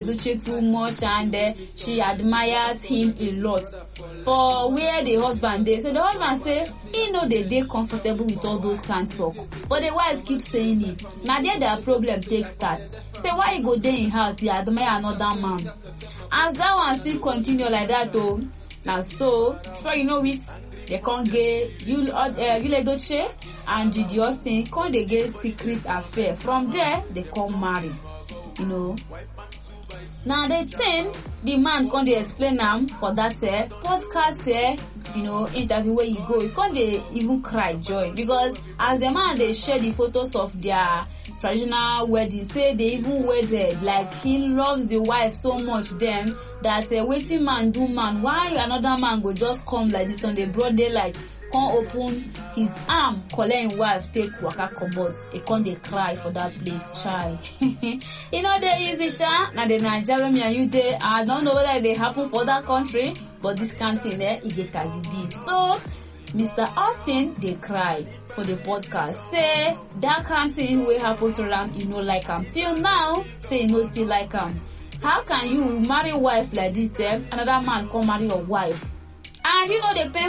Edochie too much, and she admires him a lot for where the husband is. So the husband say he know they comfortable with all those kind of talk, but the wife keeps saying it. Now there their problem takes start. Say why you go there in house, they admire another man. As that one still continue like that though, now so before you know it, they can't get Yul Edochie and Judy Austin can't they get secret affair. From there they come marry. You know. Now the thing the man can't they explain them for that podcast interview where you go, you can't they even cry joy, because as the man they share the photos of their traditional wedding, say they even wedded, like he loves the wife so much then that waiting man do man, why another man go just come like this on the broad daylight, can't open his arm, collect him wife, take waka comot, he can't they cry for that place, child. You know they easy sha, now the Nigeria me and you there, I don't know whether they happen for that country, but this can't thing there, it get as it be. So Mr. Austin, they cry for the podcast. Say that kind of thing will happen to them, you know, like him. Till now, say you know still like him. How can you marry wife like this? Another man come marry your wife, and you know they pay